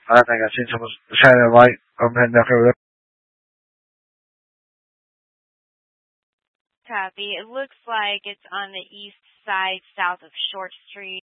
I think I seen someone shining a light. I'm heading back over there. Copy. It looks like it's on the east side, south of Short Street.